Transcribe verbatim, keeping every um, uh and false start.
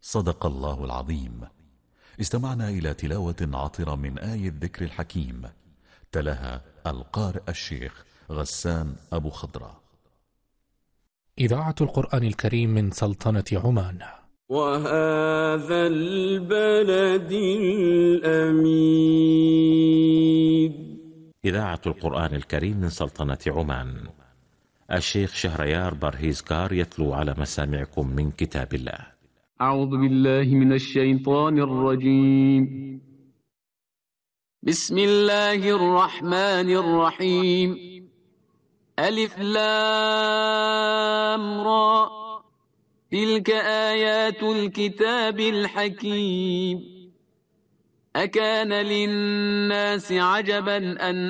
صدق الله العظيم. استمعنا إلى تلاوة عطرة من آية الذكر الحكيم، تلاها القارئ الشيخ غسان أبو خضرة. إذاعة القرآن الكريم من سلطنة عمان. وهذا البلد الأمين. إذاعة القرآن الكريم من سلطنة عمان. الشيخ شهريار برهيزكار يتلو على مسامعكم من كتاب الله. أعوذ بالله من الشيطان الرجيم. بسم الله الرحمن الرحيم. ألف لام را، تلك آيات الكتاب الحكيم. أكان للناس عجبا أن